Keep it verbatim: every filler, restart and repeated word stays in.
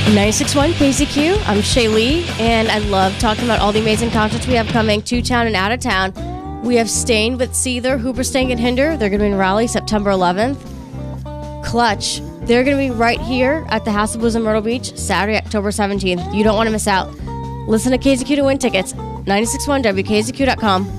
ninety-six point one K Z Q. I'm Shay Lee, and I love talking about all the amazing concerts we have coming to town and out of town. We have Stain with Seether, Hooperstank, and Hinder. They're going to be in Raleigh September eleventh. Clutch, they're going to be right here at the House of Blues in Myrtle Beach Saturday, October seventeenth. You don't want to miss out. Listen to K Z Q to win tickets. nine six one W K Z Q dot com.